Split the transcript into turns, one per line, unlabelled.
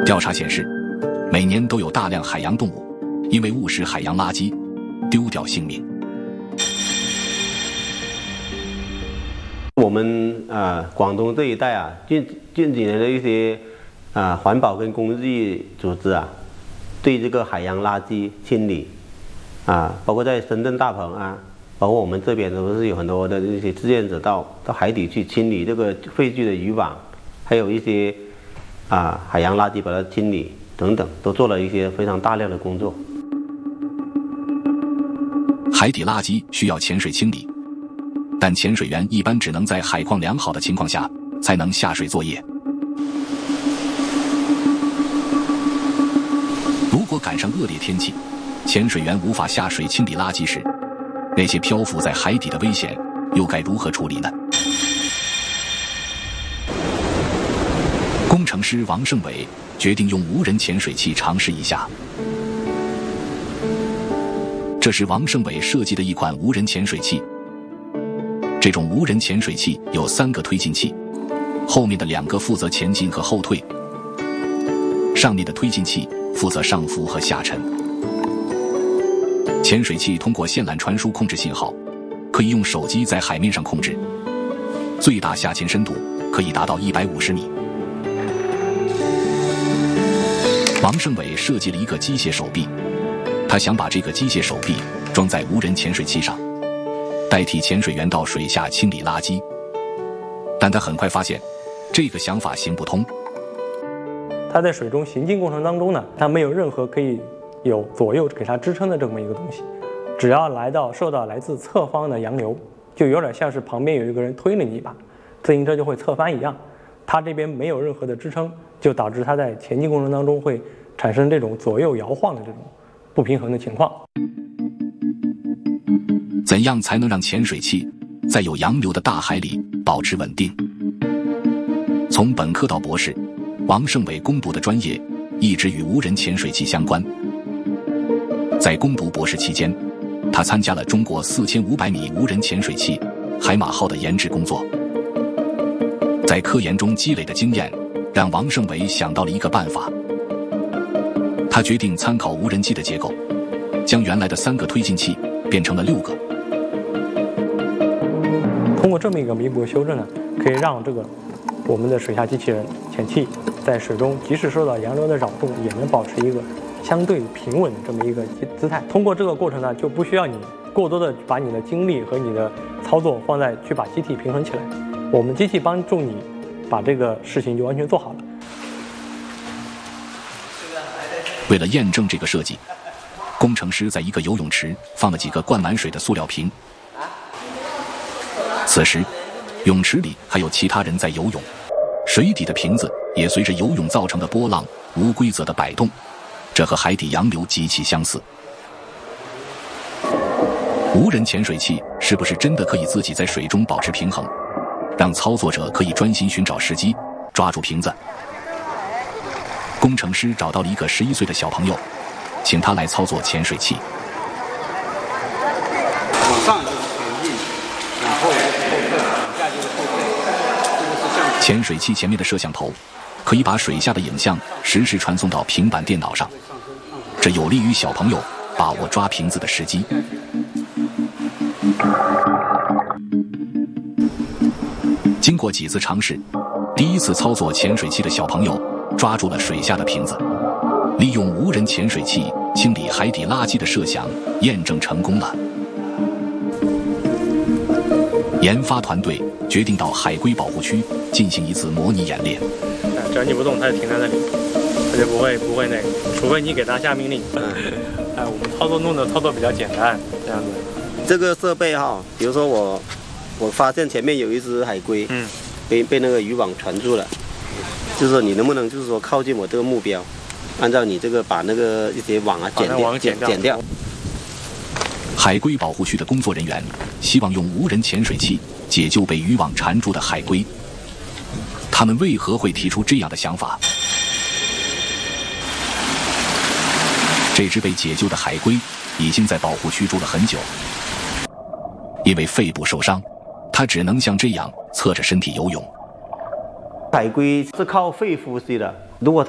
调查显示，每年都有大量海洋动物因为误食海洋垃圾丢掉性命。
我们广东这一带近几年的一些环保跟公益组织对这个海洋垃圾清理包括在深圳大鹏包括我们这边都是有很多的这些志愿者到海底去清理这个废弃的渔网，还有一些海洋垃圾把它清理等等，都做了一些非常大量的工作。
海底垃圾需要潜水清理，但潜水员一般只能在海况良好的情况下才能下水作业。如果赶上恶劣天气，潜水员无法下水清理垃圾时，那些漂浮在海底的危险又该如何处理呢？工程师王胜伟决定用无人潜水器尝试一下。这是王胜伟设计的一款无人潜水器。这种无人潜水器有3个推进器，后面的2个负责前进和后退，上面的推进器负责上浮和下沉。潜水器通过线缆传输控制信号，可以用手机在海面上控制，最大下潜深度可以达到150米。王胜伟设计了一个机械手臂，他想把这个机械手臂装在无人潜水器上，代替潜水员到水下清理垃圾。但他很快发现这个想法行不通。
他在水中行进过程当中呢，他没有任何可以有左右给他支撑的这么一个东西，只要受到来自侧方的洋流，就有点像是旁边有一个人推了你一把，自行车就会侧翻一样。他这边没有任何的支撑，就导致他在前进过程当中会产生这种左右摇晃的这种不平衡的情况。
怎样才能让潜水器在有洋流的大海里保持稳定？从本科到博士，王胜伟攻读的专业一直与无人潜水器相关。在攻读博士期间，他参加了中国4500米无人潜水器海马号的研制工作。在科研中积累的经验让王胜伟想到了一个办法。他决定参考无人机的结构，将原来的3个推进器变成了6个。
通过这么一个弥补修正呢，可以让我们的水下机器人潜器在水中即使受到洋流的扰动，也能保持一个相对平稳的这么一个姿态。通过这个过程呢，就不需要你过多的把你的精力和你的操作放在去把机体平衡起来，我们机器帮助你把这个事情就完全做好了。
为了验证这个设计，工程师在一个游泳池放了几个灌满水的塑料瓶。此时泳池里还有其他人在游泳，水底的瓶子也随着游泳造成的波浪无规则的摆动，这和海底洋流极其相似。无人潜水器是不是真的可以自己在水中保持平衡，让操作者可以专心寻找时机抓住瓶子？工程师找到了一个11岁的小朋友，请他来操作潜水器。
往上就是前进，往后就是后退，往下就是后退。
潜水器前面的摄像头可以把水下的影像实时传送到平板电脑上，这有利于小朋友把握抓瓶子的时机。经过几次尝试，第一次操作潜水器的小朋友抓住了水下的瓶子，利用无人潜水器清理海底垃圾的设想验证成功了。研发团队决定到海龟保护区进行一次模拟演练。
只要你不动，它就停在那里，它就不会那个，除非你给它下命令。我们操作比较简单，这样子。
这个设备比如说我发现前面有一只海龟，被那个渔网缠住了，就是说你能不能就是说靠近我这个目标，按照你这个把那个一些网剪掉。
海龟保护区的工作人员希望用无人潜水器解救被渔网缠住的海龟。他们为何会提出这样的想法？这只被解救的海龟已经在保护区住了很久，因为肺部受伤，它只能像这样侧着身体游泳。
海龟是靠肺呼吸的，如果